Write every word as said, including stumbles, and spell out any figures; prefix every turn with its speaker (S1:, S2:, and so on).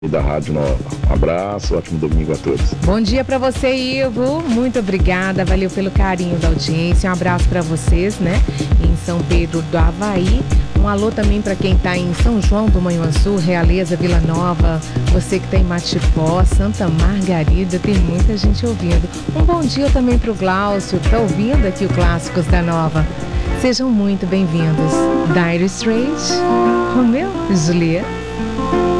S1: E da Rádio Nova. Um abraço, ótimo domingo a todos.
S2: Bom dia para você, Ivo. Muito obrigada, valeu pelo carinho da audiência. Um abraço para vocês, né? Em São Pedro do Avaí. Um alô também para quem está em São João do Manhuaçu, Realeza, Vila Nova. Você que está em Matipó, Santa Margarida, tem muita gente ouvindo. Um bom dia também para o Glaucio, que está ouvindo aqui o Clássicos da Nova. Sejam muito bem-vindos. Dire Straits, Romeu e Julieta.